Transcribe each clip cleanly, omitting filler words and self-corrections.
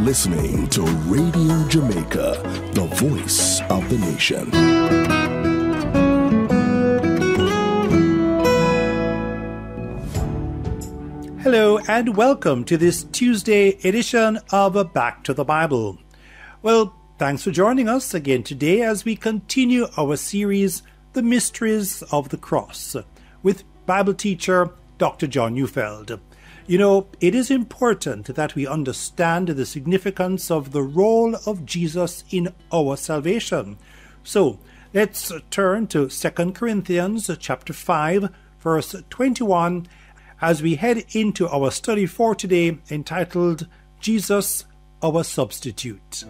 listening to Radio Jamaica, the voice of the nation. Hello and welcome to this Tuesday edition of Back to the Bible. Well, thanks for joining us again today as we continue our series, The Mysteries of the Cross, with Bible teacher Dr. John Neufeld. You know, it is important that we understand the significance of the role of Jesus in our salvation. So, let's turn to 2 Corinthians chapter 5, verse 21, as we head into our study for today entitled, Jesus, our Substitute.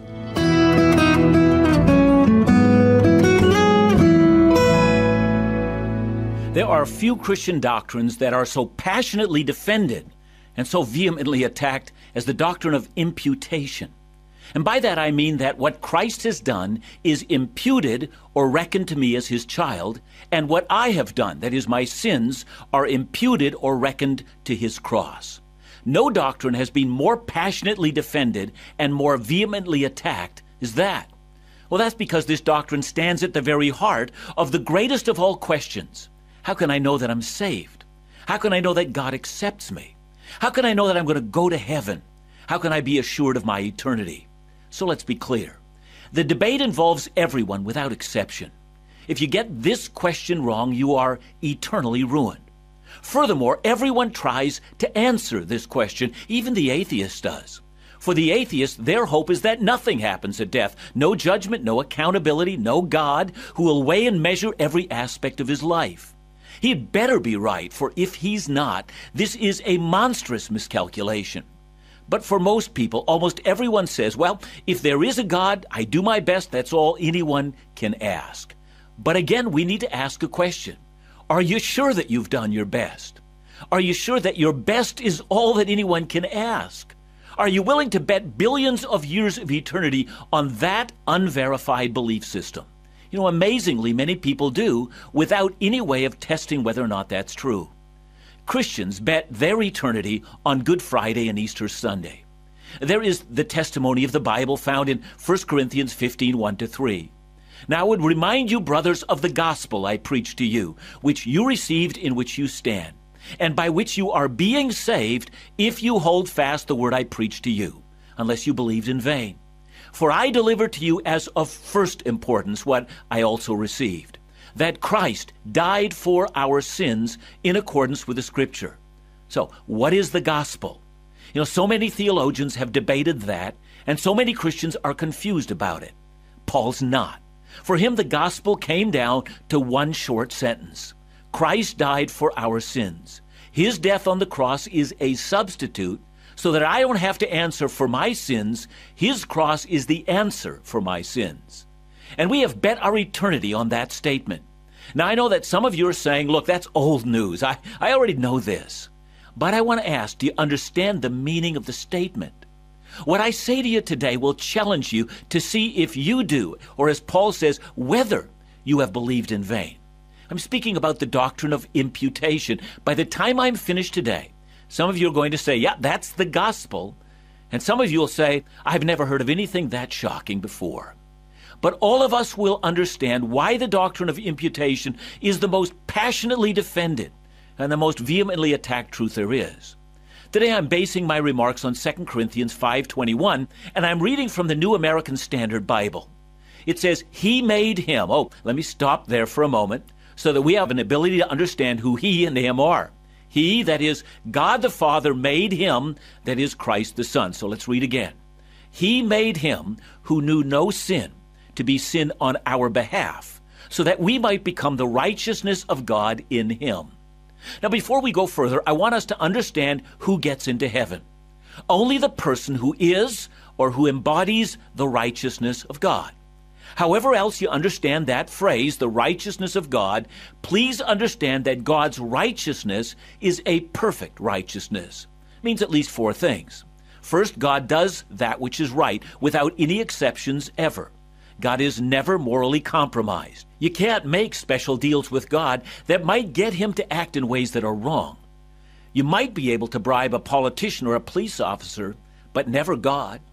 There are few Christian doctrines that are so passionately defended and so vehemently attacked as the doctrine of imputation. And by that I mean that what Christ has done is imputed or reckoned to me as his child, and what I have done, that is my sins, are imputed or reckoned to his cross. No doctrine has been more passionately defended and more vehemently attacked as that. Well, that's because this doctrine stands at the very heart of the greatest of all questions. How can I know that I'm saved? How can I know that God accepts me? How can I know that I'm going to go to heaven? How can I be assured of my eternity? So let's be clear. The debate involves everyone without exception. If you get this question wrong, you are eternally ruined. Furthermore, everyone tries to answer this question, even the atheist does. For the atheist, their hope is that nothing happens at death. No judgment, no accountability, no God who will weigh and measure every aspect of his life. He'd better be right, for if he's not, this is a monstrous miscalculation. But for most people, almost everyone says, well, if there is a God, I do my best, that's all anyone can ask. But again, we need to ask a question. Are you sure that you've done your best? Are you sure that your best is all that anyone can ask? Are you willing to bet billions of years of eternity on that unverified belief system? You know, amazingly, many people do without any way of testing whether or not that's true. Christians bet their eternity on Good Friday and Easter Sunday. There is the testimony of the Bible found in 1 Corinthians 15, 1-3. Now I would remind you, brothers, of the gospel I preached to you, which you received, in which you stand, and by which you are being saved, if you hold fast the word I preached to you, unless you believed in vain. For I delivered to you as of first importance what I also received, that Christ died for our sins in accordance with the Scripture. So, what is the gospel? You know, so many theologians have debated that, and so many Christians are confused about it. Paul's not. For him, the gospel came down to one short sentence. Christ died for our sins. His death on the cross is a substitute, so that I don't have to answer for my sins. His cross is the answer for my sins. And we have bet our eternity on that statement. Now, I know that some of you are saying, look, that's old news. I already know this. But I want to ask, do you understand the meaning of the statement? What I say to you today will challenge you to see if you do, or as Paul says, whether you have believed in vain. I'm speaking about the doctrine of imputation. By the time I'm finished today, some of you are going to say, yeah, that's the gospel. And some of you will say, I've never heard of anything that shocking before. But all of us will understand why the doctrine of imputation is the most passionately defended and the most vehemently attacked truth there is. Today I'm basing my remarks on 2 Corinthians 5:21, and I'm reading from the New American Standard Bible. It says, he made him. Oh, let me stop there for a moment so that we have an ability to understand who he and him are. He, that is, God the Father, made him, that is, Christ the Son. So let's read again. He made him who knew no sin to be sin on our behalf, so that we might become the righteousness of God in him. Now, before we go further, I want us to understand who gets into heaven. Only the person who is or who embodies the righteousness of God. However else you understand that phrase, the righteousness of God, please understand that God's righteousness is a perfect righteousness. It means at least four things. First, God does that which is right without any exceptions ever. God is never morally compromised. You can't make special deals with God that might get him to act in ways that are wrong. You might be able to bribe a politician or a police officer, but never God.